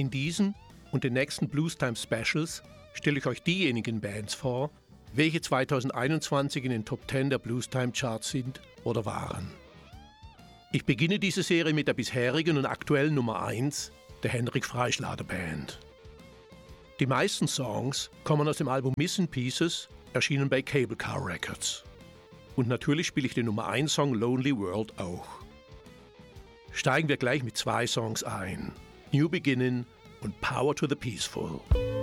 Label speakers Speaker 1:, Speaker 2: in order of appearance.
Speaker 1: In diesen und den nächsten Bluestime Specials stelle ich euch diejenigen Bands vor, welche 2021 in den Top 10 der Bluestime Charts sind oder waren. Ich beginne diese Serie mit der bisherigen und aktuellen Nummer 1, der Henrik Freischlader Band. Die meisten Songs kommen aus dem Album Missing Pieces, erschienen bei Cable Car Records. Und natürlich spiele ich den Nummer 1 Song Lonely World auch. Steigen wir gleich mit 2 Songs ein: New Beginning und Power to the Peaceful.